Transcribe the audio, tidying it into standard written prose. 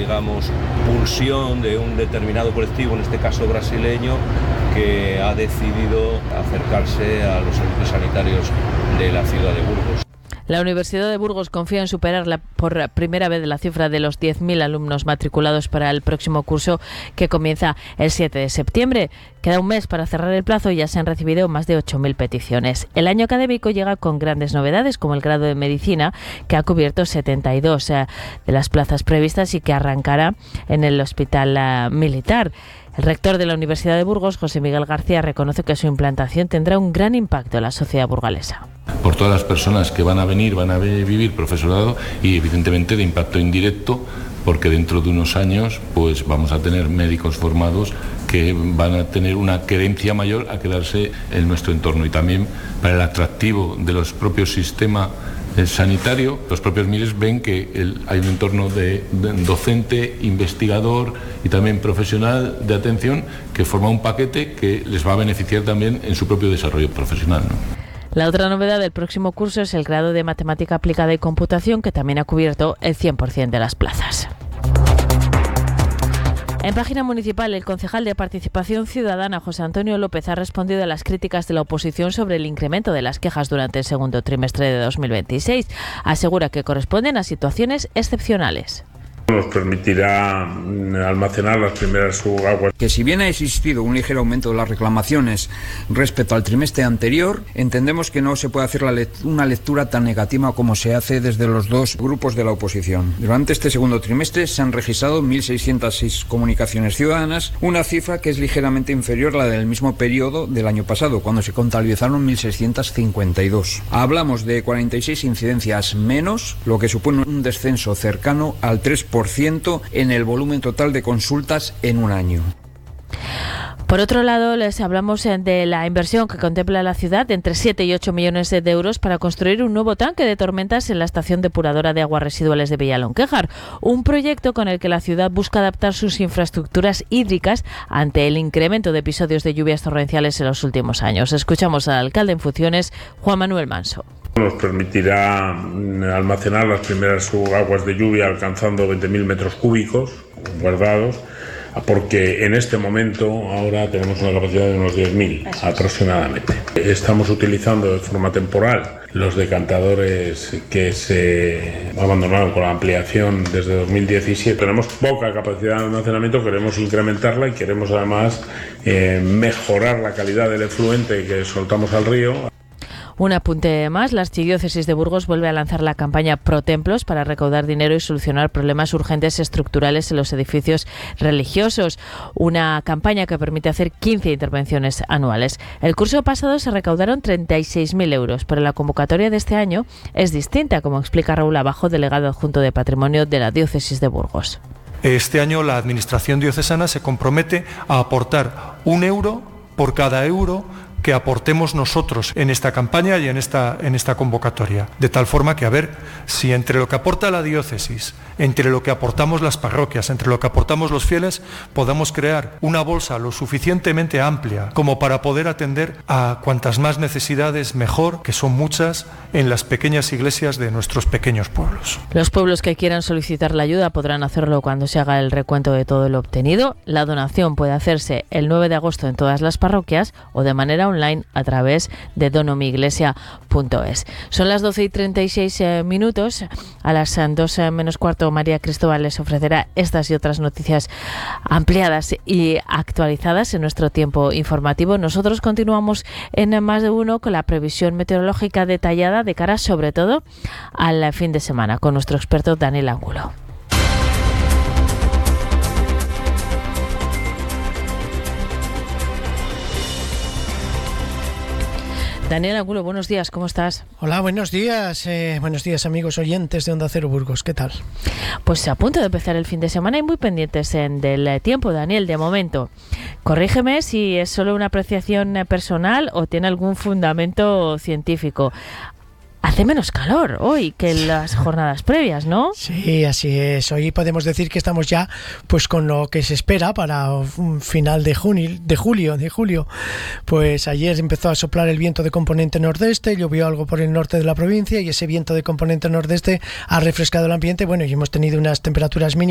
digamos, pulsión de un determinado colectivo, en este caso brasileño, que ha decidido acercarse a los servicios sanitarios de la ciudad de Burgos. La Universidad de Burgos confía en superar por primera vez la cifra de los 10.000 alumnos matriculados para el próximo curso, que comienza el 7 de septiembre. Queda un mes para cerrar el plazo y ya se han recibido más de 8.000 peticiones. El año académico llega con grandes novedades, como el grado de Medicina, que ha cubierto 72 de las plazas previstas y que arrancará en el Hospital Militar. El rector de la Universidad de Burgos, José Miguel García, reconoce que su implantación tendrá un gran impacto en la sociedad burgalesa. Por todas las personas que van a vivir profesorado y evidentemente de impacto indirecto, porque dentro de unos años pues vamos a tener médicos formados que van a tener una querencia mayor a quedarse en nuestro entorno, y también para el atractivo de los propios sistemas sanitario. Los propios MIRES ven que hay un entorno de docente, investigador y también profesional de atención que forma un paquete que les va a beneficiar también en su propio desarrollo profesional, ¿no? La otra novedad del próximo curso es el grado de Matemática Aplicada y Computación, que también ha cubierto el 100% de las plazas. En página municipal, el concejal de Participación Ciudadana, José Antonio López, ha respondido a las críticas de la oposición sobre el incremento de las quejas durante el segundo trimestre de 2026. Asegura que corresponden a situaciones excepcionales. Nos permitirá almacenar las primeras aguas. Que si bien ha existido un ligero aumento de las reclamaciones respecto al trimestre anterior, entendemos que no se puede hacer una lectura tan negativa como se hace desde los dos grupos de la oposición. Durante este segundo trimestre se han registrado 1.606 comunicaciones ciudadanas, una cifra que es ligeramente inferior a la del mismo periodo del año pasado, cuando se contabilizaron 1.652. Hablamos de 46 incidencias menos, lo que supone un descenso cercano al 3% en el volumen total de consultas en un año. Por otro lado, les hablamos de la inversión que contempla la ciudad de entre 7 y 8 millones de euros para construir un nuevo tanque de tormentas en la estación depuradora de aguas residuales de Villalonquejar, un proyecto con el que la ciudad busca adaptar sus infraestructuras hídricas ante el incremento de episodios de lluvias torrenciales en los últimos años. Escuchamos al alcalde en funciones, Juan Manuel Manso. Nos permitirá almacenar las primeras aguas de lluvia alcanzando 20.000 metros cúbicos guardados, porque en este momento ahora tenemos una capacidad de unos 10.000 aproximadamente. Estamos utilizando de forma temporal los decantadores que se abandonaron con la ampliación desde 2017. Tenemos poca capacidad de almacenamiento, queremos incrementarla y queremos además mejorar la calidad del efluente que soltamos al río. Un apunte más, la Archidiócesis de Burgos vuelve a lanzar la campaña Pro Templos para recaudar dinero y solucionar problemas urgentes estructurales en los edificios religiosos. Una campaña que permite hacer 15 intervenciones anuales. El curso pasado se recaudaron 36.000 euros, pero la convocatoria de este año es distinta, como explica Raúl Abajo, delegado adjunto de Patrimonio de la Diócesis de Burgos. Este año la Administración diocesana se compromete a aportar 1 euro por cada euro que aportemos nosotros en esta campaña y en esta convocatoria. De tal forma que a ver si entre lo que aporta la diócesis, entre lo que aportamos las parroquias, entre lo que aportamos los fieles, podamos crear una bolsa lo suficientemente amplia como para poder atender a cuantas más necesidades mejor, que son muchas, en las pequeñas iglesias de nuestros pequeños pueblos. Los pueblos que quieran solicitar la ayuda podrán hacerlo cuando se haga el recuento de todo lo obtenido. La donación puede hacerse el 9 de agosto en todas las parroquias o de manera online a través de donomiiglesia.es. Son las 12:36 minutos. A las 2 menos cuarto, María Cristóbal les ofrecerá estas y otras noticias ampliadas y actualizadas en nuestro tiempo informativo. Nosotros continuamos en Más de Uno con la previsión meteorológica detallada de cara sobre todo al fin de semana con nuestro experto Daniel Ángulo. Daniel Ángulo, buenos días, ¿cómo estás? Hola, buenos días amigos oyentes de Onda Cero Burgos, ¿qué tal? Pues a punto de empezar el fin de semana y muy pendientes del tiempo, Daniel, de momento. Corrígeme si es solo una apreciación personal o tiene algún fundamento científico. Hace menos calor hoy que en las jornadas previas, ¿no? Sí, así es. Hoy podemos decir que estamos ya pues con lo que se espera para un final de julio. Pues ayer empezó a soplar el viento de componente nordeste, llovió algo por el norte de la provincia y ese viento de componente nordeste ha refrescado el ambiente. Bueno, y hemos tenido unas temperaturas mínimas